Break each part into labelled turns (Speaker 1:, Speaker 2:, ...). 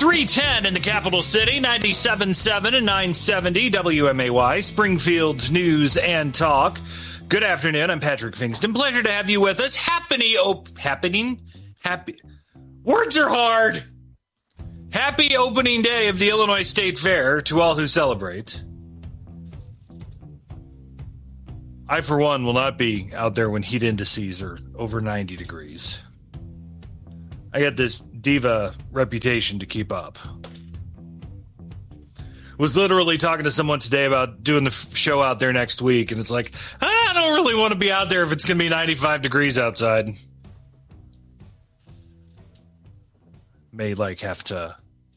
Speaker 1: 310 in the capital city, 97.7 and 970 WMAY, Springfield's News and Talk. Good afternoon. I'm Patrick Fingston. Pleasure to have you with us. Happy. Words are hard. Happy opening day of the Illinois State Fair to all who celebrate. I, for one, will not be out there when heat indices are over 90 degrees. I got this diva reputation to keep up. Was literally talking to someone today about doing the show out there next week, and it's like, I don't really want to be out there if it's going to be 95 degrees outside. May have to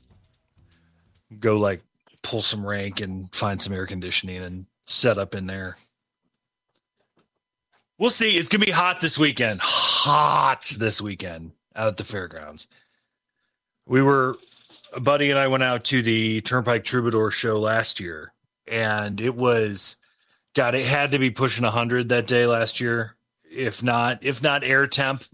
Speaker 1: go pull some rank and find some air conditioning and set up in there. We'll see. It's going to be hot this weekend. Hot this weekend out at the fairgrounds. A buddy and I went out to the Turnpike Troubadour show last year, and it had to be pushing 100 that day last year. If not air temp,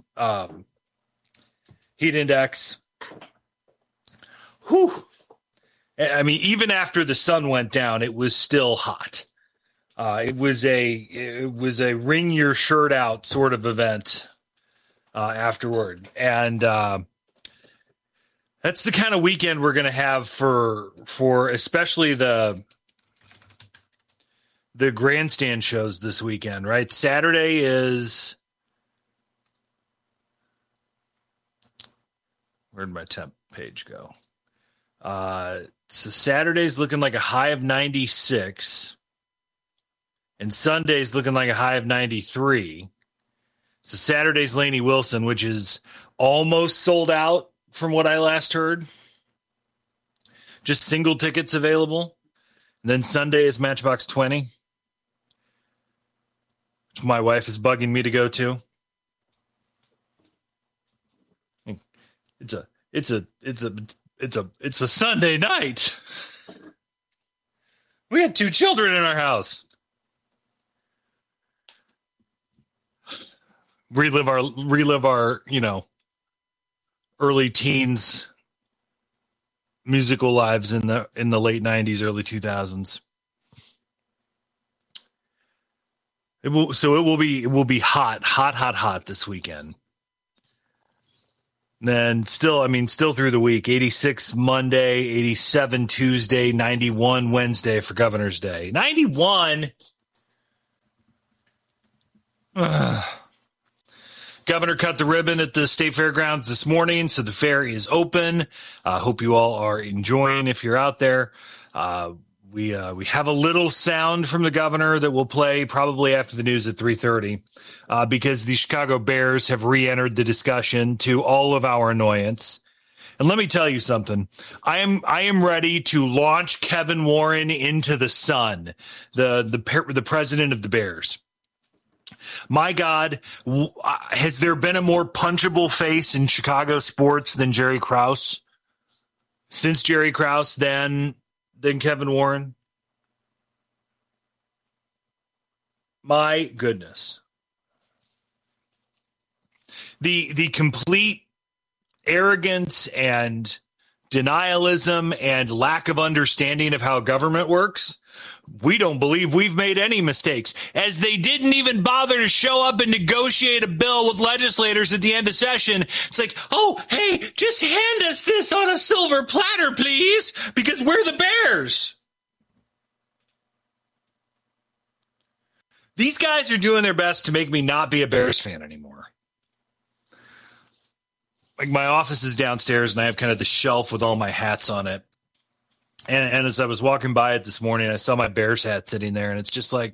Speaker 1: heat index. Whew. I mean, even after the sun went down, it was still hot. It was a wring your shirt out sort of event afterward. And that's the kind of weekend we're going to have for especially the grandstand shows this weekend, right? Saturday is, where'd my temp page go? So Saturday's looking like a high of 96. And Sunday's looking like a high of 93. So Saturday's Lainey Wilson, which is almost sold out from what I last heard. Just single tickets available. And then Sunday is Matchbox 20, which my wife is bugging me to go to. It's a Sunday night. We had 2 children in our house. Relive our, early teens musical lives in the late 90s, early 2000s. It will be hot this weekend. Then still through the week, 86 Monday, 87 Tuesday, 91 Wednesday for Governor's Day. 91. Governor cut the ribbon at the State Fairgrounds this morning, so the fair is open. Hope you all are enjoying if you're out there. We have a little sound from the governor that will play probably after the news at 3:30, because the Chicago Bears have re-entered the discussion to all of our annoyance. And let me tell you something. I am ready to launch Kevin Warren into the sun, the president of the Bears. My God, has there been a more punchable face in Chicago sports than Jerry Krause? Since Jerry Krause, than Kevin Warren? My goodness. The complete arrogance and denialism and lack of understanding of how government works. We don't believe we've made any mistakes, as they didn't even bother to show up and negotiate a bill with legislators at the end of session. It's like, oh, hey, just hand us this on a silver platter, please, because we're the Bears. These guys are doing their best to make me not be a Bears fan anymore. My office is downstairs, and I have kind of the shelf with all my hats on it. And as I was walking by it this morning, I saw my Bears hat sitting there, and it's just like,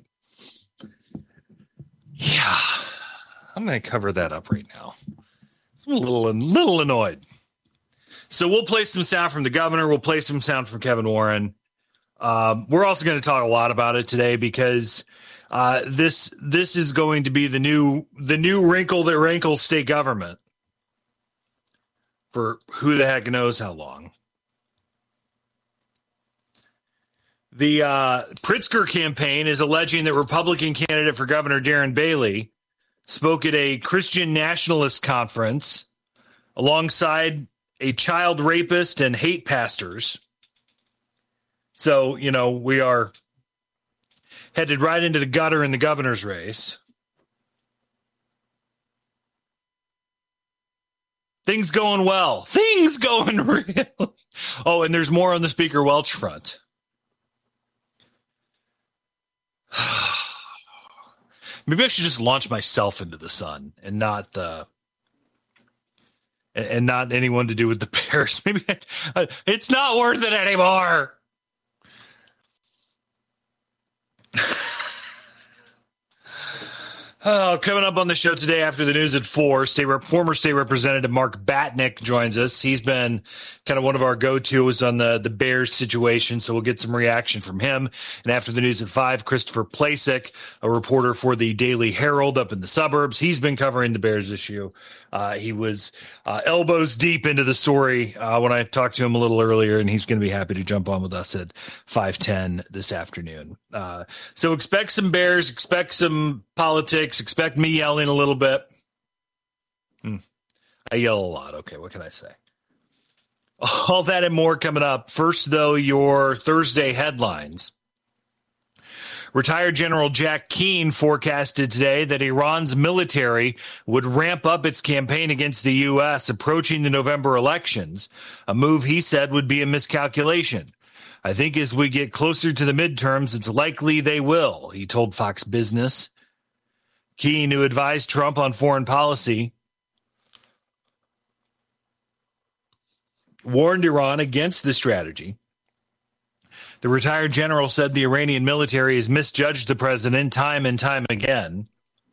Speaker 1: yeah, I'm going to cover that up right now. I'm a little annoyed. So we'll play some sound from the governor. We'll play some sound from Kevin Warren. We're also going to talk a lot about it today, because this is going to be the new wrinkle that rankles state government for who the heck knows how long. The Pritzker campaign is alleging that Republican candidate for governor Darren Bailey spoke at a Christian nationalist conference alongside a child rapist and hate pastors. So, we are headed right into the gutter in the governor's race. Things going well. Things going really. Oh, and there's more on the Speaker Welch front. Maybe I should just launch myself into the sun and not anyone to do with the Bears. Maybe it's not worth it anymore. Oh, coming up on the show today after the news at 4, former State Representative Mark Batnick joins us. He's been kind of one of our go-tos on the Bears situation, so we'll get some reaction from him. And after the news at 5, Christopher Plasek, a reporter for the Daily Herald up in the suburbs. He's been covering the Bears issue. He was elbows deep into the story when I talked to him a little earlier, and he's going to be happy to jump on with us at 5:10 this afternoon. So expect some Bears, expect some politics, expect me yelling a little bit. I yell a lot. Okay, what can I say? All that and more coming up. First, though, your Thursday headlines. Retired General Jack Keane forecasted today that Iran's military would ramp up its campaign against the U.S. approaching the November elections, a move he said would be a miscalculation. I think as we get closer to the midterms, it's likely they will, he told Fox Business. Keane, who advised Trump on foreign policy, warned Iran against the strategy. The retired general said the Iranian military has misjudged the president time and time again.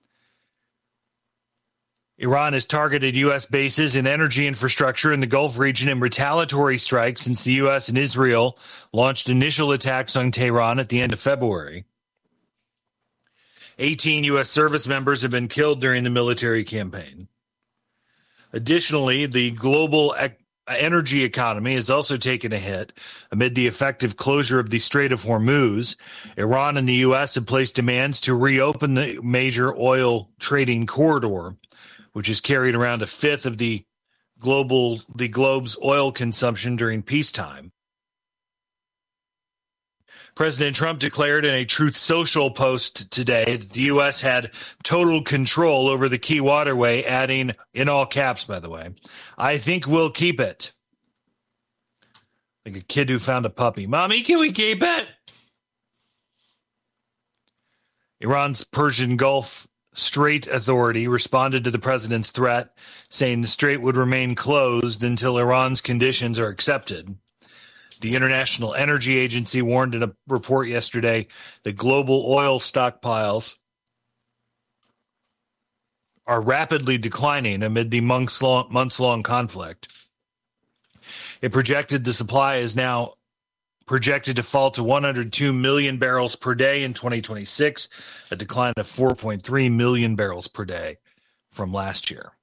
Speaker 1: Iran has targeted U.S. bases and energy infrastructure in the Gulf region in retaliatory strikes since the U.S. and Israel launched initial attacks on Tehran at the end of February. 18 U.S. service members have been killed during the military campaign. Additionally, the global energy economy has also taken a hit amid the effective closure of the Strait of Hormuz. Iran and the U.S. have placed demands to reopen the major oil trading corridor, which has carried around a fifth of the globe's oil consumption during peacetime. President Trump declared in a Truth Social post today that the U.S. had total control over the key waterway, adding, in all caps, by the way, "I think we'll keep it." Like a kid who found a puppy. "Mommy, can we keep it?" Iran's Persian Gulf Strait Authority responded to the president's threat, saying the strait would remain closed until Iran's conditions are accepted. The International Energy Agency warned in a report yesterday that global oil stockpiles are rapidly declining amid the months-long conflict. It projected the supply is now projected to fall to 102 million barrels per day in 2026, a decline of 4.3 million barrels per day from last year.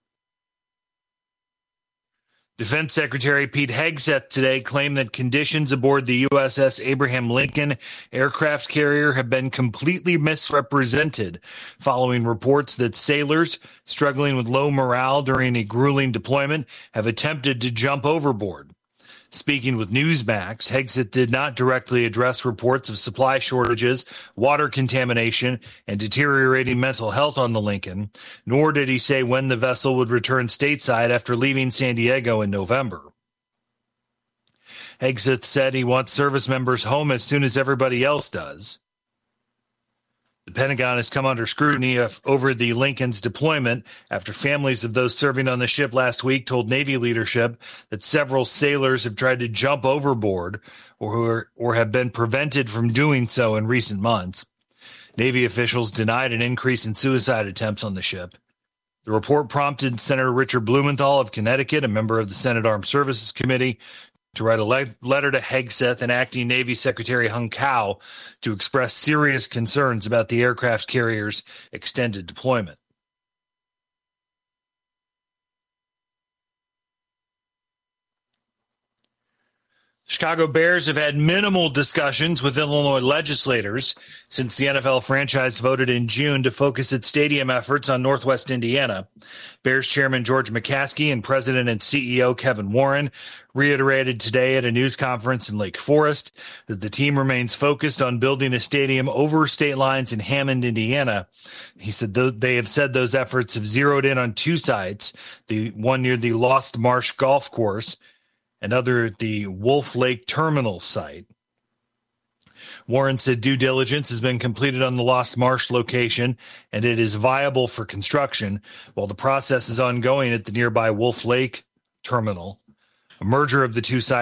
Speaker 1: Defense Secretary Pete Hegseth today claimed that conditions aboard the USS Abraham Lincoln aircraft carrier have been completely misrepresented following reports that sailors struggling with low morale during a grueling deployment have attempted to jump overboard. Speaking with Newsmax, Hegseth did not directly address reports of supply shortages, water contamination, and deteriorating mental health on the Lincoln, nor did he say when the vessel would return stateside after leaving San Diego in November. Hegseth said he wants service members home as soon as everybody else does. The Pentagon has come under scrutiny over the Lincoln's deployment after families of those serving on the ship last week told Navy leadership that several sailors have tried to jump overboard or have been prevented from doing so in recent months. Navy officials denied an increase in suicide attempts on the ship. The report prompted Senator Richard Blumenthal of Connecticut, a member of the Senate Armed Services Committee, to write a letter to Hegseth and Acting Navy Secretary Hung Cao to express serious concerns about the aircraft carrier's extended deployment. Chicago Bears have had minimal discussions with Illinois legislators since the NFL franchise voted in June to focus its stadium efforts on Northwest Indiana. Bears chairman George McCaskey and president and CEO Kevin Warren reiterated today at a news conference in Lake Forest that the team remains focused on building a stadium over state lines in Hammond, Indiana. He said they have said those efforts have zeroed in on two sites, the one near the Lost Marsh Golf Course and other at the Wolf Lake Terminal site. Warren said due diligence has been completed on the Lost Marsh location, and it is viable for construction, while the process is ongoing at the nearby Wolf Lake Terminal. A merger of the two sites